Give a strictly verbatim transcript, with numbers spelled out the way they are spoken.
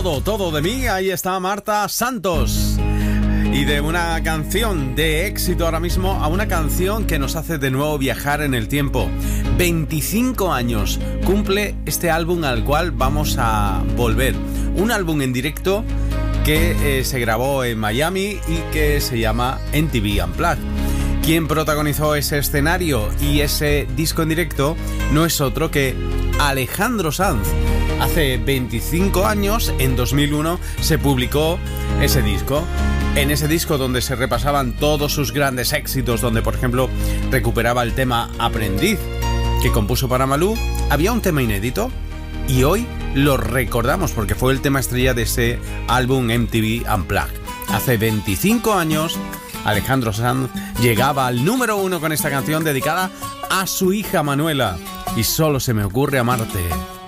Todo, todo de mí, ahí está Marta Santos. Y de una canción de éxito ahora mismo a una canción que nos hace de nuevo viajar en el tiempo. veinticinco años cumple este álbum al cual vamos a volver. Un álbum en directo que eh, se grabó en Miami y que se llama M T V Unplugged. Quien protagonizó ese escenario y ese disco en directo no es otro que Alejandro Sanz. Hace veinticinco años, en dos mil uno, se publicó ese disco. En ese disco donde se repasaban todos sus grandes éxitos, donde por ejemplo recuperaba el tema Aprendiz que compuso para Malú, había un tema inédito y hoy lo recordamos porque fue el tema estrella de ese álbum M T V Unplugged. Hace veinticinco años Alejandro Sanz llegaba al número uno con esta canción dedicada a su hija Manuela. Y solo se me ocurre amarte.